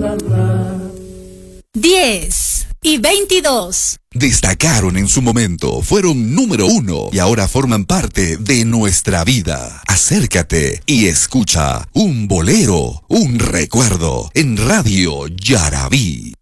10 y 22. Destacaron en su momento, fueron número 1 y ahora forman parte de nuestra vida. Acércate y escucha un bolero, un recuerdo en Radio Yarabí.